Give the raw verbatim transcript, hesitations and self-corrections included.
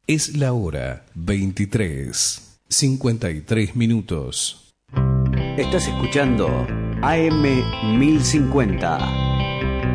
Es la hora veintitrés, cincuenta y tres minutos. Estás escuchando A M mil cincuenta.